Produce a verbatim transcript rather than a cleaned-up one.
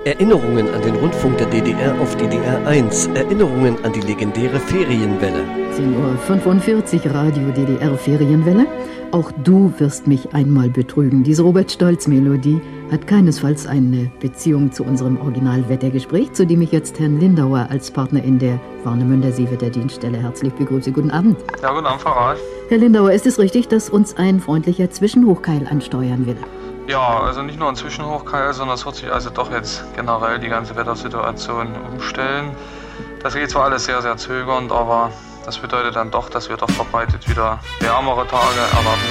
Erinnerungen an den Rundfunk der D D R auf D D R eins. Erinnerungen an die legendäre Ferienwelle. zehn Uhr fünfundvierzig, Radio D D R Ferienwelle. Auch du wirst mich einmal betrügen. Diese Robert-Stolz-Melodie hat keinesfalls eine Beziehung zu unserem Original-Wettergespräch, zu dem ich jetzt Herrn Lindauer als Partner in der Warnemünder Seewetterdienststelle herzlich begrüße. Guten Abend. Ja, guten Abend, Frau Rath. Herr Lindauer, ist es richtig, dass uns ein freundlicher Zwischenhochkeil ansteuern will? Ja, also nicht nur ein Zwischenhochkeil, sondern es wird sich also doch jetzt generell die ganze Wettersituation umstellen. Das geht zwar alles sehr, sehr zögernd, aber das bedeutet dann doch, dass wir doch verbreitet wieder wärmere Tage erwarten